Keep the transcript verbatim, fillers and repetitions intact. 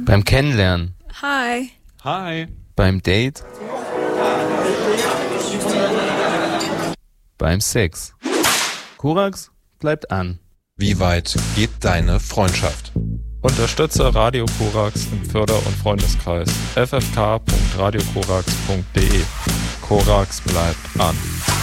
Beim Kennenlernen. Hi. Hi. Beim Date. Beim Sex. Korax bleibt an. Wie weit geht deine Freundschaft? Unterstütze Radio Korax im Förder- und Freundeskreis. f f k punkt radio korax punkt d e. Korax bleibt an.